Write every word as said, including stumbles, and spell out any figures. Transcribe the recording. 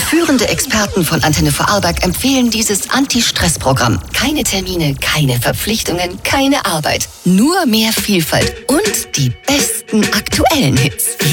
Führende Experten von Antenne Vorarlberg empfehlen dieses Anti-Stress-Programm. Keine Termine, keine Verpflichtungen, keine Arbeit. Nur mehr Vielfalt und die besten aktuellen Hits.